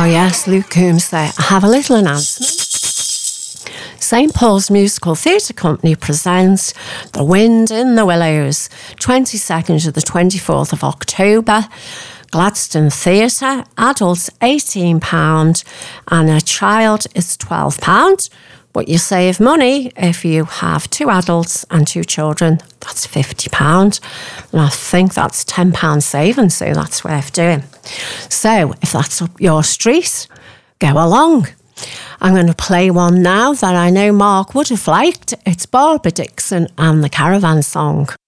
Oh yes, Luke Coombs there. I have a little announcement. St Paul's Musical Theatre Company presents The Wind in the Willows, 22nd to the 24th of October. Gladstone Theatre, adults £18 and a child is £12. But you save money if you have 2 adults and 2 children. That's £50. And I think that's £10 saving, so that's worth doing. So if that's up your street, go along. I'm going to play one now that I know Mark would have liked. It's Barbara Dixon and the Caravan Song.